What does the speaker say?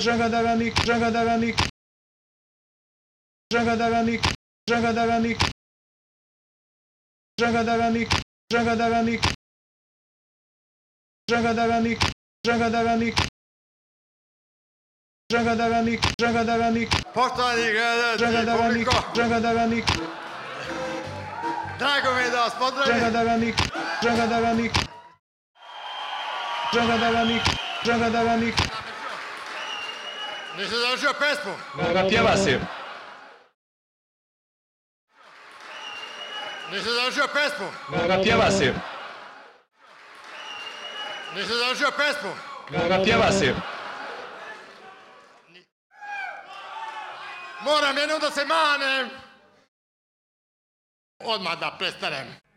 Žagadarenik, Žagadarenik, Žagadarenik, Žagadarenik, Žagadarenik, Žagadarenik, Žagadarenik, Žagadarenik, Žagadarenik, Žagadarenik, Poštovani gledalci, Žagadarenik, publiko, Žagadarenik, drago mi je da vas pozdravim. Žagadarenik, Žagadarenik, Žagadarenik, Žagadarenik. Nisi završio pesmu? Napjeva si. Nisi završio pesmu? Napjeva si. Nisi završio pesmu? Napjeva si. Moram jednom da se manem. Odmah da prestanem.